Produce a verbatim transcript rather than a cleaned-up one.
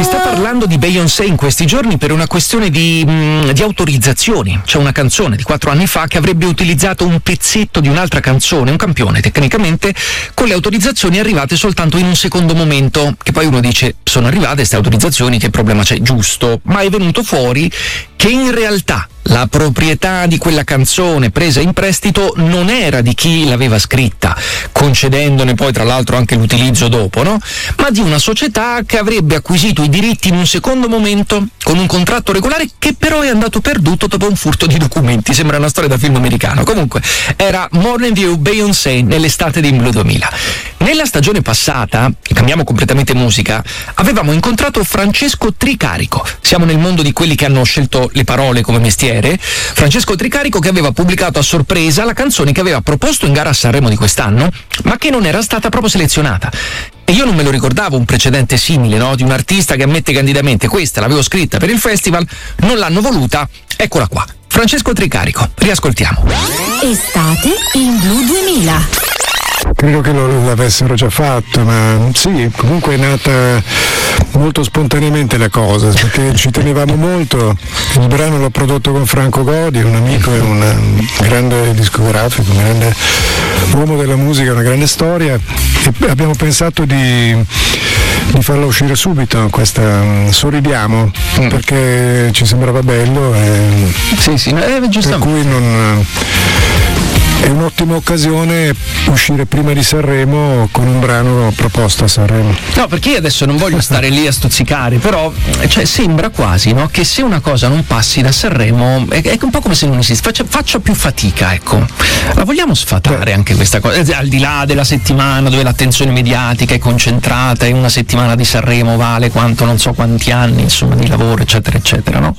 Si sta parlando di Beyoncé in questi giorni per una questione di, mh, di autorizzazioni. C'è una canzone di quattro anni fa che avrebbe utilizzato un pezzetto di un'altra canzone, un campione tecnicamente, con le autorizzazioni arrivate soltanto in un secondo momento, che poi uno dice sono arrivate queste autorizzazioni, che problema c'è? Giusto, ma è venuto fuori che in realtà la proprietà di quella canzone presa in prestito non era di chi l'aveva scritta, concedendone poi tra l'altro anche l'utilizzo dopo, no? Ma di una società che avrebbe acquisito i diritti in un secondo momento con un contratto regolare che però è andato perduto dopo un furto di documenti. Sembra una storia da film americano. Comunque era Morning View, Beyoncé nell'estate di Blue duemila. Nella stagione passata, cambiamo completamente musica, avevamo incontrato Francesco Tricarico. Siamo nel mondo di quelli che hanno scelto le parole come mestiere. Francesco Tricarico, che aveva pubblicato a sorpresa la canzone che aveva proposto in gara a Sanremo di quest'anno, ma che non era stata proprio selezionata. E io non me lo ricordavo un precedente simile, no? Di un artista che ammette candidamente: questa l'avevo scritta per il festival, non l'hanno voluta, eccola qua. Francesco Tricarico, riascoltiamo. Estate in Blue duemila. Credo che lo, l'avessero già fatto, ma sì, comunque è nata molto spontaneamente la cosa, perché ci tenevamo molto. Il brano l'ho prodotto con Franco Godi, un amico e un grande discografico, un grande uomo della musica, una grande storia, e abbiamo pensato di, di farla uscire subito, questa Sorridiamo, mm. perché ci sembrava bello e sì, sì, eh, per cui non... È un'ottima occasione uscire prima di Sanremo con un brano proposto a Sanremo. No, perché io adesso non voglio stare lì a stuzzicare, però cioè, sembra quasi, no, che se una cosa non passi da Sanremo è, è un po' come se non esiste, faccia, faccia più fatica, ecco. La vogliamo sfatare Beh. anche questa cosa, al di là della settimana dove l'attenzione mediatica è concentrata e una settimana di Sanremo vale quanto non so quanti anni, insomma, di lavoro, eccetera, eccetera, no?